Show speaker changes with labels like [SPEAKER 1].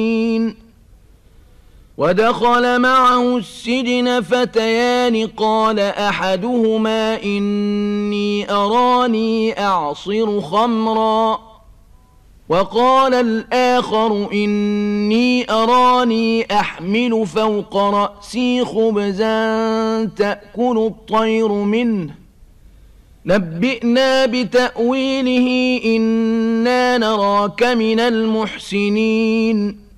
[SPEAKER 1] ودخل معه السجن فتيان قال أحدهما إني أراني أعصر خمرا وقال الآخر إني أراني أحمل فوق رأسي خبزا تأكل الطير منه نبئنا بتأويله إنا نراك من المحسنين